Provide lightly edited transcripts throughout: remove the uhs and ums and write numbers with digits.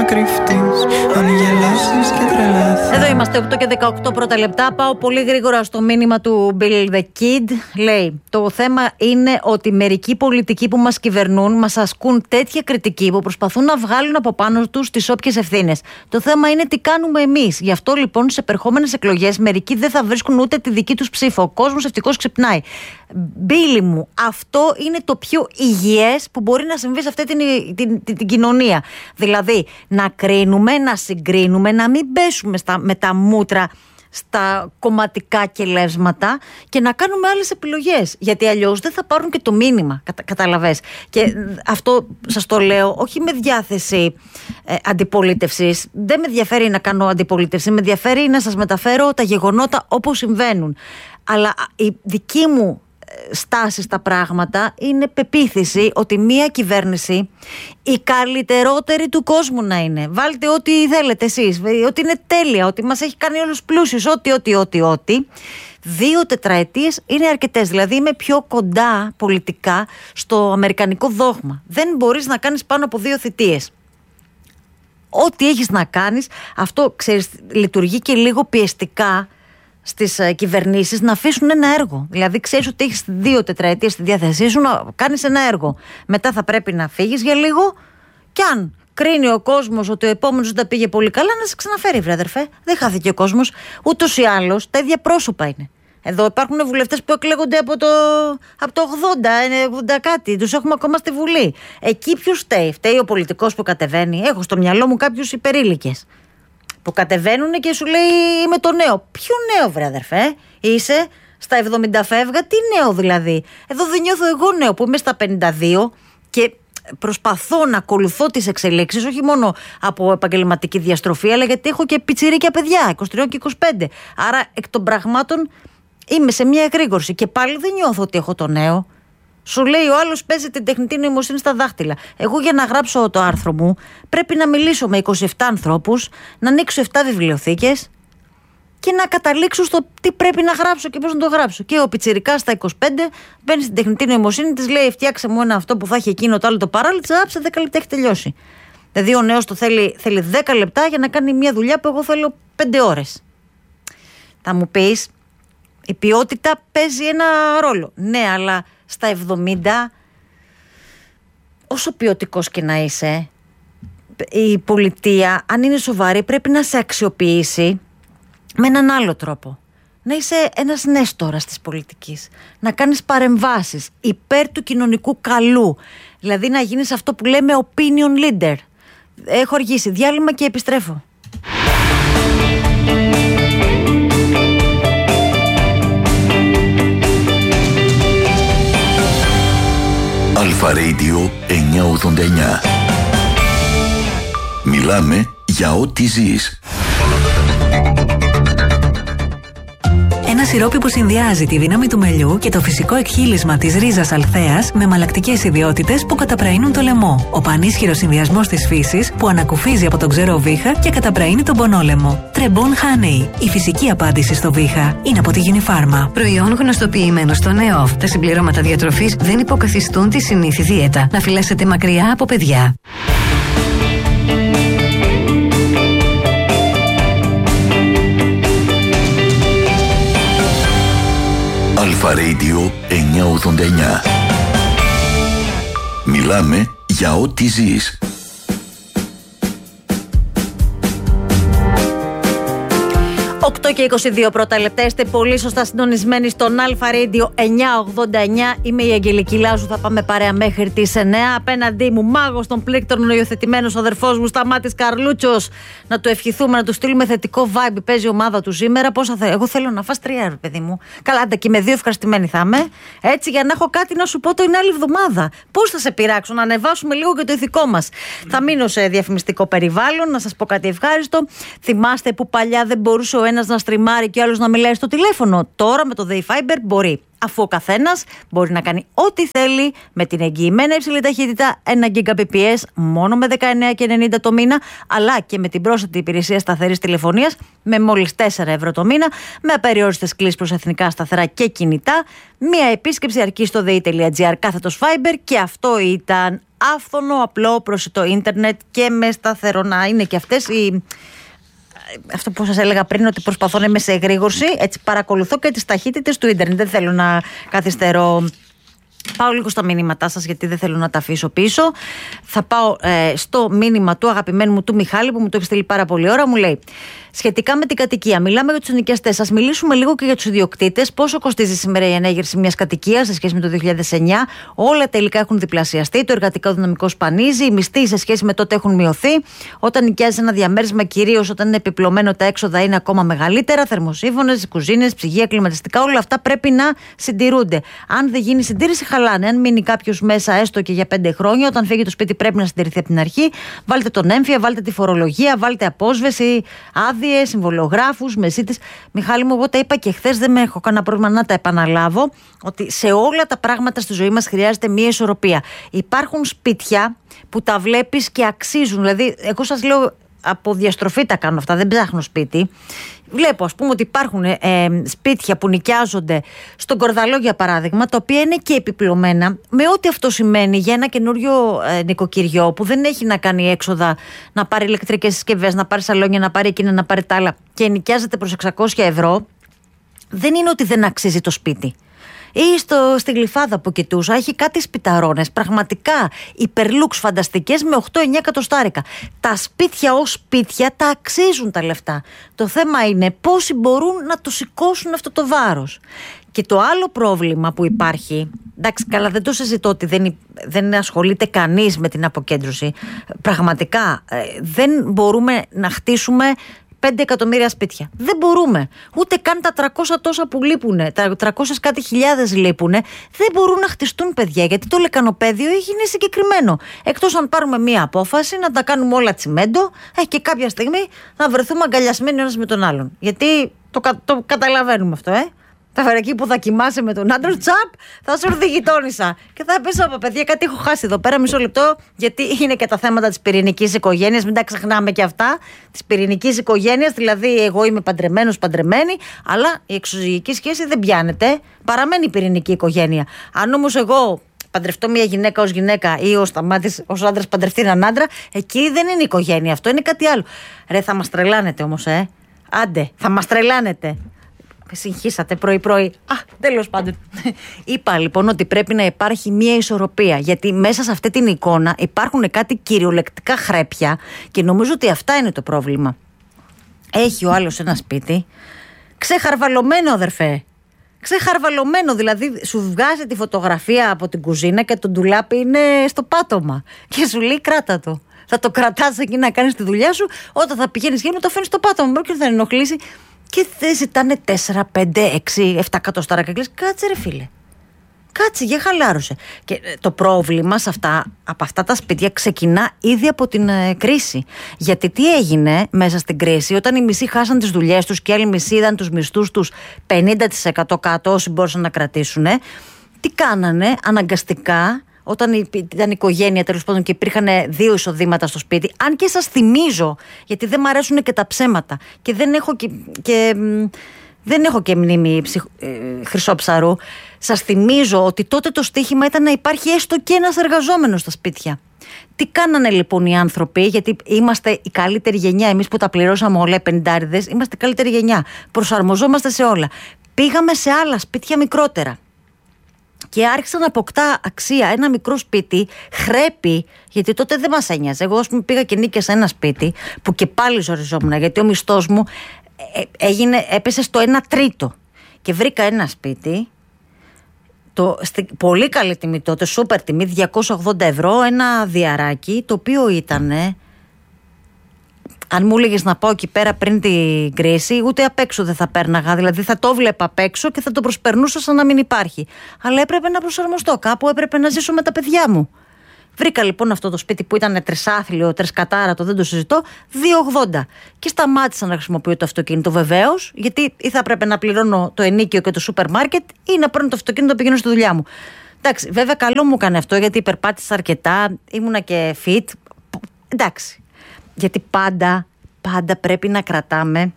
κρυφτείς, αν γελάσεις και τρελαθείς. Εδώ είμαστε 8 και 18 πρώτα λεπτά. Πάω πολύ γρήγορα στο μήνυμα του Bill the Kid. Λέει: το θέμα είναι ότι μερικοί πολιτικοί που μας κυβερνούν μας ασκούν τέτοια κριτική που προσπαθούν να βγάλουν από πάνω τους τις όποιες ευθύνες. Το θέμα είναι τι κάνουμε εμείς. Γι' αυτό λοιπόν σε επερχόμενες εκλογές μερικοί δεν θα βρίσκουν ούτε τη δική τους ψήφο. Ο κόσμος ευτυχώς ξυπνάει. Μπίλι μου, αυτό είναι το πιο υγιές που μπορεί να συμβεί σε αυτή την κοινωνία. Δηλαδή να κρίνουμε, να συγκρίνουμε, να μην πέσουμε με τα μούτρα στα κομματικά κελεύσματα και να κάνουμε άλλες επιλογές, γιατί αλλιώς δεν θα πάρουν και το μήνυμα, καταλαβες. Και αυτό σας το λέω όχι με διάθεση αντιπολίτευσης. Δεν με ενδιαφέρει να κάνω αντιπολίτευση, με ενδιαφέρει να σας μεταφέρω τα γεγονότα όπως συμβαίνουν. Αλλά η δική μου στάση στα πράγματα είναι πεποίθηση ότι μία κυβέρνηση, η καλύτερότερη του κόσμου να είναι, βάλτε ό,τι θέλετε εσείς, ότι είναι τέλεια, ότι μας έχει κάνει όλους πλούσιους, ό,τι 2 τετραετίες είναι αρκετές. Δηλαδή είμαι πιο κοντά πολιτικά στο αμερικανικό δόγμα. Δεν μπορείς να κάνεις πάνω από 2 θητείες. Ό,τι έχεις να κάνεις, αυτό ξέρεις, λειτουργεί και λίγο πιεστικά στις κυβερνήσεις να αφήσουν ένα έργο. Δηλαδή ξέρεις ότι έχεις 2 τετραετίες στη διάθεσή σου να κάνεις ένα έργο. Μετά θα πρέπει να φύγεις για λίγο και αν κρίνει ο κόσμος ότι ο επόμενος δεν τα πήγε πολύ καλά, να σε ξαναφέρει, βρε αδερφέ. Δεν χάθηκε ο κόσμος. Ούτως ή άλλως τα ίδια πρόσωπα είναι. Εδώ υπάρχουν βουλευτές που εκλέγονται από το 80 κάτι. Τους έχουμε ακόμα στη Βουλή. Εκεί ποιος φταίει? Φταίει ο πολιτικός που κατεβαίνει? Έχω στο μυαλό μου κάποιους υπερήλικες που κατεβαίνουν και σου λέει είμαι το νέο. Ποιο νέο, βρε αδερφέ? Είσαι στα 70 φεύγα, τι νέο δηλαδή? Εδώ δεν νιώθω εγώ νέο που είμαι στα 52 και προσπαθώ να ακολουθώ τις εξελίξεις, όχι μόνο από επαγγελματική διαστροφή, αλλά γιατί έχω και πιτσιρίκια παιδιά 23 και 25. Άρα εκ των πραγμάτων είμαι σε μια εγρήγορση και πάλι δεν νιώθω ότι έχω το νέο. Σου λέει ο άλλος παίζει την τεχνητή νοημοσύνη στα δάχτυλα. Εγώ για να γράψω το άρθρο μου πρέπει να μιλήσω με 27 ανθρώπους, να ανοίξω 7 βιβλιοθήκες και να καταλήξω στο τι πρέπει να γράψω και πώς να το γράψω. Και ο πιτσιρικάς στα 25 μπαίνει στην τεχνητή νοημοσύνη, της λέει φτιάξε μου ένα αυτό που θα έχει εκείνο το άλλο το παράλληλο, της άψε 10 λεπτά, έχει τελειώσει. Δηλαδή ο νέος το θέλει 10 λεπτά για να κάνει μια δουλειά που εγώ θέλω 5 ώρες. Θα μου πεις, η ποιότητα παίζει ένα ρόλο. Ναι, αλλά στα 70, όσο ποιοτικός και να είσαι, η πολιτεία, αν είναι σοβαρή, πρέπει να σε αξιοποιήσει με έναν άλλο τρόπο. Να είσαι ένας νέστορας της πολιτικής. Να κάνεις παρεμβάσεις υπέρ του κοινωνικού καλού. Δηλαδή να γίνεις αυτό που λέμε opinion leader. Έχω αργήσει. Διάλειμμα και επιστρέφω. Αλφα Radio 989. Μιλάμε για ό,τι ζεις. Ένα σιρόπι που συνδυάζει τη δύναμη του μελιού και το φυσικό εκχύλισμα της ρίζας αλθέας με μαλακτικές ιδιότητες που καταπραίνουν το λαιμό. Ο πανίσχυρος συνδυασμός της φύσης που ανακουφίζει από τον ξερό βήχα και καταπραίνει τον πονόλαιμο. Τρεμπόν Honey. Η φυσική απάντηση στο βήχα είναι από τη Unifarma. Προϊόν γνωστοποιημένο στο ΝΕΟΦ. Τα συμπληρώματα διατροφής δεν υποκαθιστούν τη συνήθη δίαιτα. Να φυλάσσετε μακριά από παιδιά. Αλφα Radio 989. Μιλάμε για ό,τι ζεις. 8 και 22 πρώτα λεπτά, είστε πολύ σωστά συντονισμένοι στον Αλφα Radio 989. Είμαι η Αγγελική Λάζου, θα πάμε παρέα μέχρι τις 9. Απέναντί μου μάγος των πλήκτρων, ο υιοθετημένος αδερφός μου Σταμάτης Καρλούτσος. Να του ευχηθούμε, να του στείλουμε θετικό vibe. Παίζει η ομάδα του σήμερα. Πόσα εγώ θέλω να φας 3, παιδί μου. Καλά, άντα και με 2 ευχαριστημένοι θα είμαι. Έτσι, για να έχω κάτι να σου πω την άλλη εβδομάδα. Πώς θα σε πειράξω, να ανεβάσουμε λίγο και το ηθικό μας. Θα μείνω σε διαφημιστικό περιβάλλον, να σας πω κάτι ευχάριστο. Θυμάστε που παλιά δεν μπορούσε ο ένας ένας να στριμάρει και ο άλλος να μιλάει στο τηλέφωνο. Τώρα με το Day Fiber μπορεί. Αφού ο καθένας μπορεί να κάνει ό,τι θέλει με την εγγυημένα υψηλή ταχύτητα 1 Gbps μόνο με 19,90 το μήνα, αλλά και με την πρόσθετη υπηρεσία σταθερής τηλεφωνίας με μόλις 4 ευρώ το μήνα, με απεριόριστες κλήσεις προς εθνικά σταθερά και κινητά. Μία επίσκεψη αρκεί στο dei.gr/Fiber και αυτό ήταν άφθονο, απλό, προσιτό ίντερνετ και με σταθερό. Να είναι και αυτές οι... Αυτό που σας έλεγα πριν, ότι προσπαθώ να είμαι σε εγρήγορση, έτσι παρακολουθώ και τις ταχύτητες του ίντερνετ. Δεν θέλω να καθυστερώ. Πάω λίγο στα μήνυματά σας, γιατί δεν θέλω να τα αφήσω πίσω. Θα πάω στο μήνυμα του αγαπημένου μου του Μιχάλη, που μου το έχει στείλει πάρα πολύ ώρα. Μου λέει: σχετικά με την κατοικία, μιλάμε για τους ενοικιαστές. Ας μιλήσουμε λίγο και για τους ιδιοκτήτες. Πόσο κοστίζει σήμερα η ανέγερση μιας κατοικίας σε σχέση με το 2009? Όλα τελικά έχουν διπλασιαστεί. Το εργατικό δυναμικό σπανίζει. Οι μισθοί σε σχέση με τότε έχουν μειωθεί. Όταν νοικιάζει ένα διαμέρισμα, κυρίως όταν είναι επιπλωμένο, τα έξοδα είναι ακόμα μεγαλύτερα. Θερμοσύφωνες, κουζίνες, ψυγεία, κλιματιστικά, όλα αυτά πρέπει να συντηρούνται. Αν δεν γίνει συντήρηση, χαλάνε. Αν μείνει κάποιος μέσα έστω και για 5 χρόνια, όταν φύγει το σπίτι πρέπει να συντηρηθεί από την αρχή. Βάλτε τον έμφυα, βάλτε τη φορολογία, βάλτε απόσβεση, άδειες, συμβολογράφους, μεσίτες. Μιχάλη μου, εγώ τα είπα και χθες, δεν με έχω κανένα πρόβλημα να τα επαναλάβω, ότι σε όλα τα πράγματα στη ζωή μας χρειάζεται μία ισορροπία. Υπάρχουν σπίτια που τα βλέπεις και αξίζουν. Δηλαδή, εγώ σας λέω, από διαστροφή τα κάνω αυτά, δεν ψάχνω σπίτι. Βλέπω, ας πούμε, ότι υπάρχουν σπίτια που νοικιάζονται στον Κορδαλό, για παράδειγμα, τα οποία είναι και επιπλωμένα, με ό,τι αυτό σημαίνει για ένα καινούριο νοικοκυριό που δεν έχει να κάνει έξοδα, να πάρει ηλεκτρικές συσκευές, να πάρει σαλόνια, να πάρει εκείνα, να πάρει τα άλλα, και νοικιάζεται προς 600 ευρώ. Δεν είναι ότι δεν αξίζει το σπίτι. Ή στη Γλυφάδα που κοιτούσα, έχει κάτι σπιταρώνες πραγματικά υπερλούξ φανταστικές με 8-9 εκατοστάρικα. Τα σπίτια ως σπίτια τα αξίζουν τα λεφτά. Το θέμα είναι πόσοι μπορούν να το σηκώσουν αυτό το βάρος. Και το άλλο πρόβλημα που υπάρχει, εντάξει, καλά, δεν το συζητώ ότι δεν ασχολείται κανείς με την αποκέντρωση. Πραγματικά δεν μπορούμε να χτίσουμε 5 εκατομμύρια σπίτια. Δεν μπορούμε. Ούτε καν τα 300 τόσα που λείπουν, τα 300 κάτι χιλιάδες λείπουν, δεν μπορούν να χτιστούν, παιδιά, γιατί το λεκανοπέδιο έγινε συγκεκριμένο. Εκτός αν πάρουμε μία απόφαση να τα κάνουμε όλα τσιμέντο και κάποια στιγμή να βρεθούμε αγκαλιασμένοι ο ένας με τον άλλον. Γιατί το καταλαβαίνουμε αυτό, Θα εκεί που θα κοιμάσαι με τον άντρα, τσαπ, θα σου έρθει η γειτόνισσα. Και θα πεις: από παιδιά, κάτι έχω χάσει εδώ πέρα, μισό λεπτό, γιατί είναι και τα θέματα της πυρηνικής οικογένειας. Μην τα ξεχνάμε και αυτά. Της πυρηνικής οικογένειας, δηλαδή, εγώ είμαι παντρεμένος, παντρεμένη, αλλά η εξωζυγική σχέση δεν πιάνεται. Παραμένει η πυρηνική οικογένεια. Αν όμως εγώ παντρευτώ μια γυναίκα ως γυναίκα ή ο Σταμάτης ως άντρας παντρευτεί έναν άντρα, εκεί δεν είναι οικογένεια. Αυτό είναι κάτι άλλο. Ρε, θα μας τρελάνετε όμως, Άντε, θα μας τρελάνετε. Συγχύσατε πρωί-πρωί. Τέλος πάντων. Είπα λοιπόν ότι πρέπει να υπάρχει μια ισορροπία. Γιατί μέσα σε αυτή την εικόνα υπάρχουν κάτι κυριολεκτικά χρέπια και νομίζω ότι αυτά είναι το πρόβλημα. Έχει ο άλλος ένα σπίτι ξεχαρβαλωμένο, αδερφέ. Ξεχαρβαλωμένο, δηλαδή σου βγάζει τη φωτογραφία από την κουζίνα και το ντουλάπι είναι στο πάτωμα. Και σου λέει: κράτα το. Θα το κρατάς εκεί να κάνεις τη δουλειά σου. Όταν θα πηγαίνεις γύρω, το αφήνεις στο πάτωμα. Μπορεί και θα ενοχλήσει. Και δεν ζητάνε 4, 5, 6, 7 εκατοστάρικα. Κάτσε, ρε φίλε. Κάτσε, για χαλάρωσε. Και το πρόβλημα από αυτά τα σπίτια ξεκινά ήδη από την κρίση. Γιατί τι έγινε μέσα στην κρίση, όταν οι μισοί χάσαν τις δουλειές τους και οι άλλοι μισοί είδαν τους μισθούς τους 50% κάτω, όσοι μπορούσαν να κρατήσουν, τι κάνανε αναγκαστικά? Όταν ήταν οικογένεια, τέλος πάντων, και υπήρχαν 2 εισοδήματα στο σπίτι, αν και σας θυμίζω, γιατί δεν μ' αρέσουν και τα ψέματα και δεν έχω και μνήμη χρυσόψαρου, σας θυμίζω ότι τότε το στίχημα ήταν να υπάρχει έστω και ένας εργαζόμενος στα σπίτια. Τι κάνανε λοιπόν οι άνθρωποι, γιατί είμαστε η καλύτερη γενιά, εμείς που τα πληρώσαμε όλα, οι πενηντάριδες, είμαστε η καλύτερη γενιά. Προσαρμοζόμαστε σε όλα. Πήγαμε σε άλλα σπίτια μικρότερα. Και άρχισα να αποκτά αξία ένα μικρό σπίτι, χρέπει, γιατί τότε δεν μας ένοιαζε. Εγώ, ας πούμε, πήγα και νίκησα ένα σπίτι που και πάλι ζοριζόμουν, γιατί ο μισθός μου έπεσε στο 1/3. Και βρήκα ένα σπίτι, πολύ καλή τιμή τότε, σούπερ τιμή, 280 ευρώ, ένα διαράκι, το οποίο ήτανε, αν μου έλεγες να πάω εκεί πέρα πριν την κρίση, ούτε απ' έξω δεν θα πέρναγα. Δηλαδή θα το βλέπα απ' έξω και θα το προσπερνούσα σαν να μην υπάρχει. Αλλά έπρεπε να προσαρμοστώ. Κάπου έπρεπε να ζήσω με τα παιδιά μου. Βρήκα λοιπόν αυτό το σπίτι που ήταν τρισάθλιο, τρισκατάρατο, δεν το συζητώ, 2,80. Και σταμάτησα να χρησιμοποιώ το αυτοκίνητο βεβαίως, γιατί ή θα πρέπει να πληρώνω το ενοίκιο και το σούπερ μάρκετ ή να παίρνω το αυτοκίνητο να πηγαίνω στη δουλειά μου. Εντάξει, βέβαια καλό μου έκανε αυτό, γιατί υπερπάτησα αρκετά, ήμουνα και fit. Εντάξει. Γιατί πάντα πρέπει να κρατάμε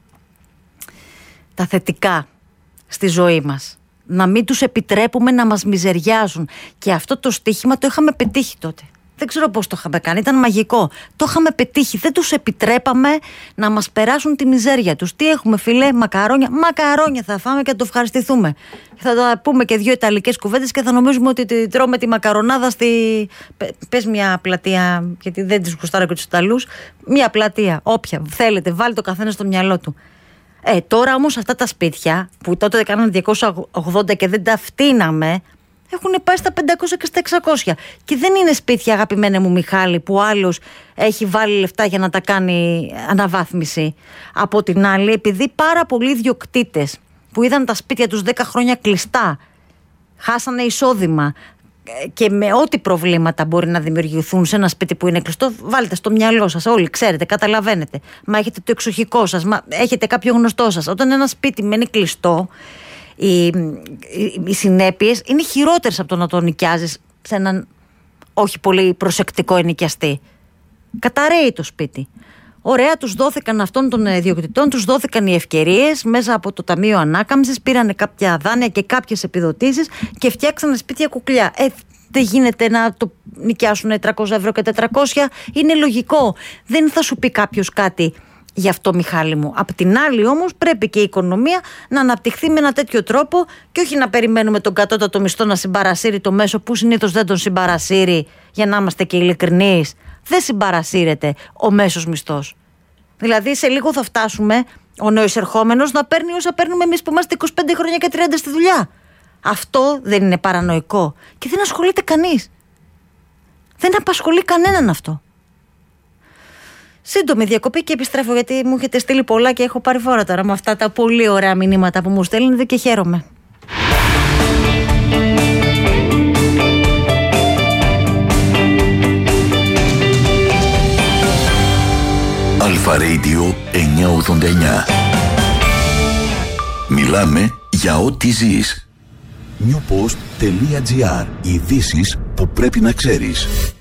τα θετικά στη ζωή μας. Να μην τους επιτρέπουμε να μας μιζεριάζουν. Και αυτό το στοίχημα το είχαμε πετύχει τότε. Δεν ξέρω πώς το είχαμε κάνει, ήταν μαγικό. Το είχαμε πετύχει, δεν τους επιτρέπαμε να μας περάσουν τη μιζέρια τους. Τι έχουμε φίλε, μακαρόνια θα φάμε και θα το ευχαριστηθούμε. Θα τα πούμε και 2 ιταλικές κουβέντες και θα νομίζουμε ότι τρώμε τη μακαρονάδα στη... Πες μια πλατεία, γιατί δεν τις γουστάρω και τους Ιταλούς. Μια πλατεία, όποια θέλετε, βάλτε το καθένα στο μυαλό του. Τώρα όμως αυτά τα σπίτια που τότε έκαναν 280 και δεν τα φτύναμε, έχουν πάει στα 500 και στα 600. Και δεν είναι σπίτια, αγαπημένε μου Μιχάλη, που άλλος έχει βάλει λεφτά για να τα κάνει αναβάθμιση. Από την άλλη, επειδή πάρα πολλοί ιδιοκτήτες που είδαν τα σπίτια τους 10 χρόνια κλειστά, χάσανε εισόδημα και με ό,τι προβλήματα μπορεί να δημιουργηθούν σε ένα σπίτι που είναι κλειστό, βάλτε στο μυαλό σας, όλοι ξέρετε, καταλαβαίνετε. Μα έχετε το εξοχικό σας, μα έχετε κάποιο γνωστό σας. Όταν ένα σπίτι μένει κλειστό, οι συνέπειες είναι χειρότερες από το να το νοικιάζεις σε έναν όχι πολύ προσεκτικό ενοικιαστή. Καταραίει το σπίτι. Ωραία, τους δόθηκαν αυτών των ιδιοκτητών, τους δόθηκαν οι ευκαιρίες μέσα από το Ταμείο Ανάκαμψης, πήρανε κάποια δάνεια και κάποιες επιδοτήσεις και φτιάξανε σπίτια κουκλιά. Δεν γίνεται να το νοικιάσουν 300 ευρώ και 400, είναι λογικό. Δεν θα σου πει κάποιος κάτι γι' αυτό, Μιχάλη μου. Απ' την άλλη όμως πρέπει και η οικονομία να αναπτυχθεί με ένα τέτοιο τρόπο και όχι να περιμένουμε τον κατώτατο μισθό να συμπαρασύρει το μέσο που συνήθως δεν τον συμπαρασύρει, για να είμαστε και ειλικρινείς. Δεν συμπαρασύρεται ο μέσος μισθός. Δηλαδή σε λίγο θα φτάσουμε ο νεοεισερχόμενος να παίρνει όσα παίρνουμε εμείς που είμαστε 25 χρόνια και 30 στη δουλειά. Αυτό δεν είναι παρανοϊκό και δεν ασχολείται κανείς. Δεν απασχολεί κανέναν αυτό. Σύντομη διακοπή και επιστρέφω, γιατί μου έχετε στείλει πολλά και έχω πάρει φόρα τώρα με αυτά τα πολύ ωραία μηνύματα που μου στέλνετε και χαίρομαι. Αλφα Radio 989. Μιλάμε για ό,τι ζεις. Newpost.gr. Ειδήσεις που πρέπει να ξέρεις.